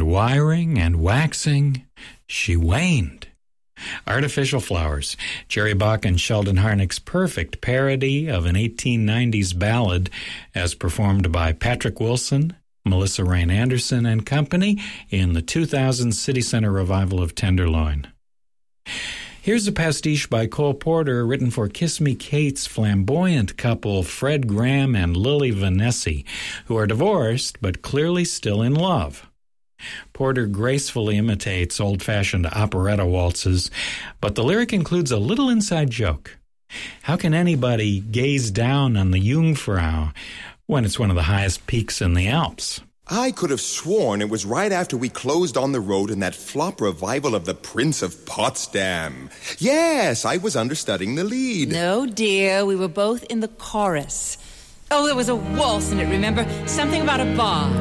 wiring and waxing, she waned. Artificial Flowers, Jerry Buck and Sheldon Harnick's perfect parody of an 1890s ballad as performed by Patrick Wilson, Melissa Rain Anderson and company in the 2000 City Center revival of Tenderloin. Here's a pastiche by Cole Porter written for Kiss Me Kate's flamboyant couple Fred Graham and Lily Vanessy, who are divorced but clearly still in love. Porter gracefully imitates old-fashioned operetta waltzes, but the lyric includes a little inside joke. How can anybody gaze down on the Jungfrau when it's one of the highest peaks in the Alps? I could have sworn it was right after we closed on the road in that flop revival of The Prince of Potsdam. Yes, I was understudying the lead. No, dear, we were both in the chorus. Oh, there was a waltz in it, remember? Something about a bar.